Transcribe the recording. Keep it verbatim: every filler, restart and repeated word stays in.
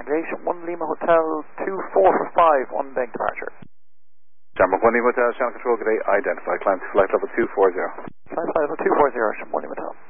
Aviation, one Lima Hotel, two four five, one bank departure. Jamrock one Lima Hotel, channel control, good day, identified, climb to flight level two four zero. Flight level two four zero, one Lima Hotel.